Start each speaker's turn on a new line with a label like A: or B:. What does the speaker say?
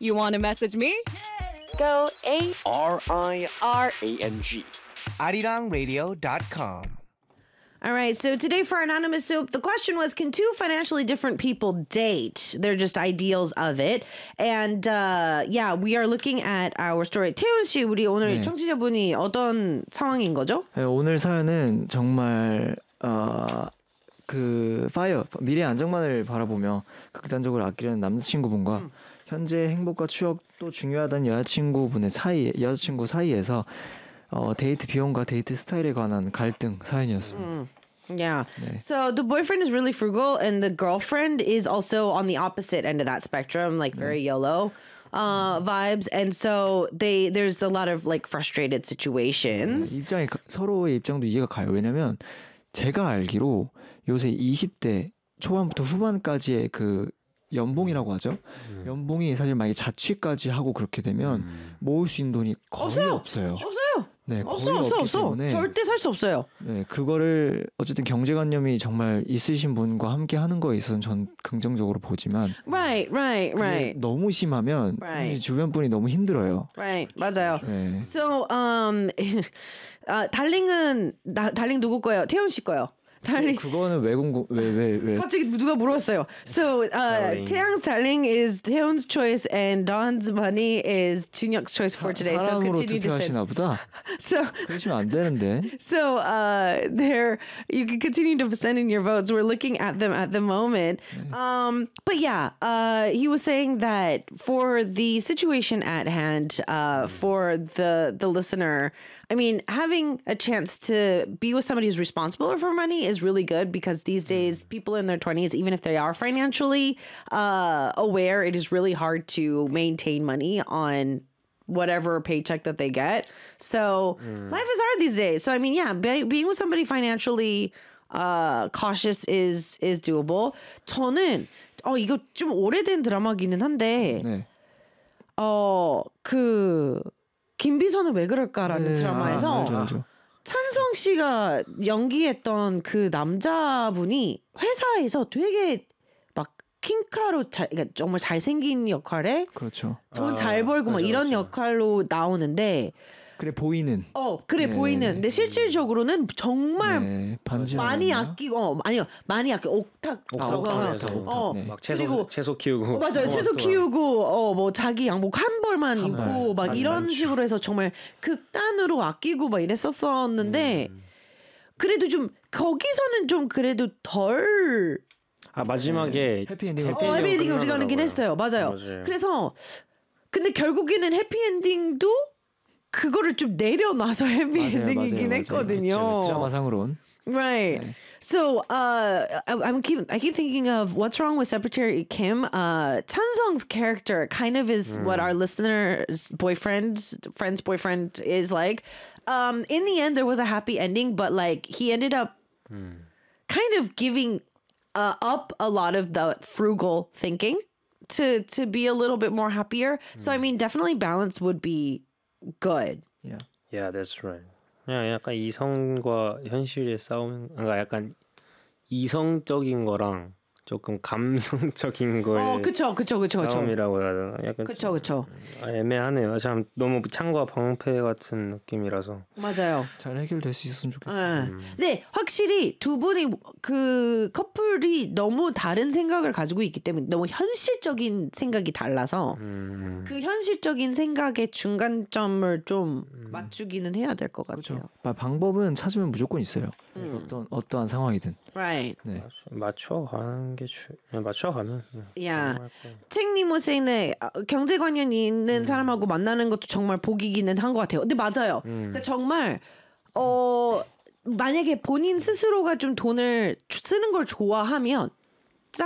A: You want to message me?
B: Go
C: RIRANG.
D: ArirangRadio.com.
E: All right, so today for Anonymous Soup, the question was, can two financially different people date? They're just ideals of it. And we are looking at our story. 태훈 씨, 우리 오늘 청취자분이 어떤 상황인 거죠?
F: 네, 오늘 사연은 정말 미래 안정만을 바라보며 극단적으로 아끼려는 남자친구분과 현재 행복과 추억도 중요하다는 여자친구 사이에서 데이트 비용과 데이트 스타일에 관한 갈등 사연이었습니다.
E: Yeah.
F: 네.
E: So the boyfriend is really frugal and the girlfriend is also on the opposite end of that spectrum, like very YOLO vibes. And so there's a lot of like frustrated situations.
F: 서로의 입장도 이해가 가요. 왜냐면 제가 알기로 요새 20대 초반부터 후반까지의 그 연봉이라고 하죠. 연봉이 사실 만약에 자취까지 하고 그렇게 되면 모을 수 있는 돈이 거의 없어요. 네,
E: 없어. 절대 살 수 없어요.
F: 네, 그거를 어쨌든 경제관념이 정말 있으신 분과 함께 하는 거에 있어서는 전 긍정적으로 보지만
E: Right.
F: 너무 심하면 주변 분이 너무 힘들어요.
E: Right, 맞아요.
F: 네.
E: So, 달링 누구 거예요? 태훈 씨 거요.
F: 그거는 왜
E: 갑자기 누가 물어봤어요. So, 태양's darling is Taehoon's choice and Don's money is Junhyuk's choice for today. So
F: 사람으로
E: continue to send.
F: 투표하시나 보다.
E: So,
F: 그러시면 안 되는데.
E: So there, you can continue to send in your votes. We're looking at them at the moment. But yeah, he was saying that for the situation at hand, for the listener, I mean, having a chance to be with somebody who's responsible for money is really good because these days, people in their 20s, even if they are financially aware, it is really hard to maintain money on whatever paycheck that they get. So life is hard these days. So I mean, yeah, being with somebody financially cautious is doable. 저는 이거 좀 오래된 드라마기는 한데
F: 네.
E: 김비서는 왜 그럴까라는 드라마에서
F: 알죠.
E: 찬성 씨가 연기했던 그 남자분이 회사에서 되게 막 킹카로 그러니까 정말 잘생긴 역할에
F: 그렇죠.
E: 돈 잘 벌고 막 이런 역할로 나오는데
F: 그래 보이는.
E: 보이는. 근데 실질적으로는 정말 많이
F: 아끼고
E: 많이 옥탁.
F: 네.
C: 막 채소 키우고.
E: 맞아요. 채소 키우고 뭐 자기 양복 한 벌만 입고 막 이런 식으로 해서 정말 극단으로 아끼고 막 이랬었었는데 그래도 좀 거기서는 좀 그래도 덜
C: 마지막에
E: 해피엔딩을 우리가 하긴 했어요. 맞아요. 그래서 근데 결국에는 해피엔딩도 그거를 좀 내려놔서 해피엔딩이긴 했거든요.
F: 드라마상으로는.
E: Right.
F: 네.
E: So I keep thinking of what's wrong with Secretary Kim. Chansung's character kind of is what our listener's friend's boyfriend is like. In the end, there was a happy ending, but like he ended up kind of giving up a lot of the frugal thinking to be a little bit more happier. So I mean, definitely balance would be good.
C: Yeah, that's right. 그냥 약간 이성과 현실의 싸움, 그러니까 약간 이성적인 거랑 조금 감성적인 거의
E: 그쵸.
C: 싸움이라고 해야 되나? 약간
E: 그쵸.
C: 애매하네요. 참 너무 창과 방패 같은 느낌이라서.
E: 맞아요.
F: 잘 해결될 수 있었으면 좋겠어요.
E: 네, 확실히 두 분이 그 커플이 너무 다른 생각을 가지고 있기 때문에 너무 현실적인 생각이 달라서 그 현실적인 생각의 중간점을 좀 맞추기는 해야 될 것 같아요.
F: 그렇죠. 방법은 찾으면 무조건 있어요. 어떠한 상황이든.
E: Right.
F: 네.
C: 맞춰가는 게 맞춰가면.
E: Yeah. 책님 was saying that 경제관념 있는 사람하고 만나는 것도 정말 복이기는 한 것 같아요. 근데 맞아요. 그러니까 정말 만약에 본인 스스로가 좀 돈을 쓰는 걸 좋아하면